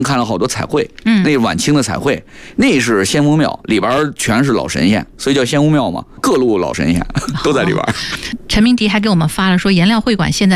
看了好多彩绘，那晚清的彩绘，那是仙翁庙，里边全是老神仙，所以叫仙翁庙嘛，各路老神仙都在里边。 陈明迪还给我们发了说，颜料会馆现在